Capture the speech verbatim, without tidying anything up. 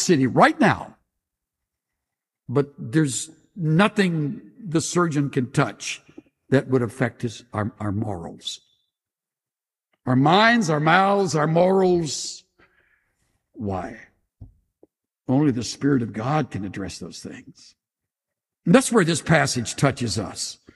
city right now, but there's nothing the surgeon can touch that would affect his, our, our morals. Our minds, our mouths, our morals. Why? Only the Spirit of God can address those things. And that's where this passage touches us.